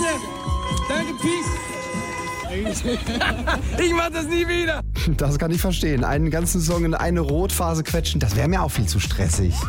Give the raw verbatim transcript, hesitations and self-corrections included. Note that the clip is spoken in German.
Danke, Peace. Ich mach das nie wieder. Das kann ich verstehen. Einen ganzen Song in eine Rotphase quetschen, das wäre mir auch viel zu stressig.